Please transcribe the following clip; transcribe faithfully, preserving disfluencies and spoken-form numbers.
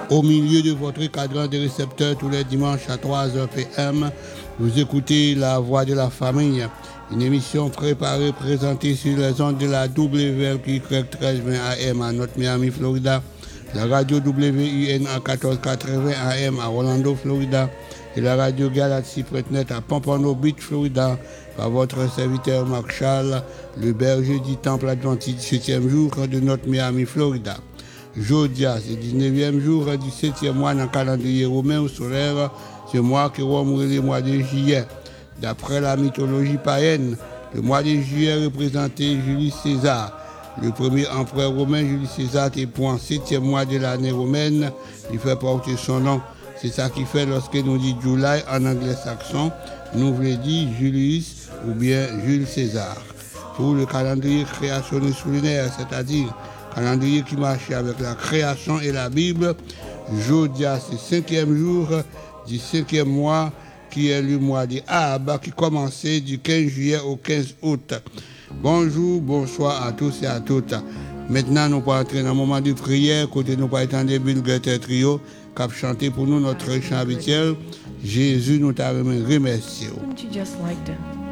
Au milieu de votre cadran de récepteurs tous les dimanches à trois heures P M, vous écoutez La Voix de la Famille, une émission préparée, présentée sur les ondes de la W L Q treize vingt A M à North Miami, Florida, la radio W U N A quatorze quatre-vingts A M à Orlando, Florida, et la radio Galaxy point net à Pompano Beach, Florida, par votre serviteur Marc Charles, le berger du Temple Atlantique, septième jour de North Miami, Florida. Jodia, c'est le dix-neuvième jour du septième mois dans le calendrier romain ou solaire, ce mois qui va mourir le mois de juillet. D'après la mythologie païenne, le mois de juillet représentait Julius César. Le premier empereur romain, Julius César, était pour un septième mois de l'année romaine. Il fait porter son nom. C'est ça qui fait lorsque nous dit July en anglais saxon, nous voulons dire Julius ou bien Jules César. Pour le calendrier créationniste lunaire, c'est-à-dire calendrier qui marche avec la création et la Bible, Jodia, c'est le cinquième jour du cinquième mois, qui est le mois de Ab, qui commençait du quinze juillet au quinze août. Bonjour, bonsoir à tous et à toutes. Maintenant, nous allons entrer dans un moment de prière, côté nous allons entendre Bill Gutter Trio, qui a chanté pour nous notre chant habituel. Jésus nous t'a remercié. Wouldn't you just like to